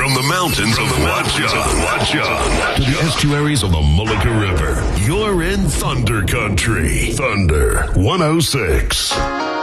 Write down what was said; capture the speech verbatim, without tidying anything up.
From the mountains of Watcha to the estuaries of the Mullica River, you're in Thunder Country. Thunder one oh six.